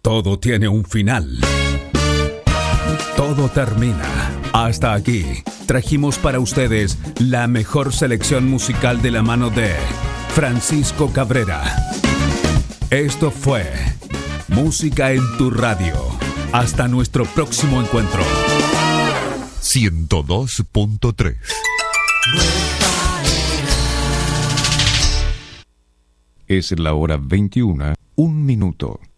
Todo tiene un final. Todo termina. Hasta aquí. Trajimos para ustedes la mejor selección musical de la mano de Francisco Cabrera. Esto fue Música en tu Radio. Hasta nuestro próximo encuentro. 102.3. Es la hora 21, 1 minuto.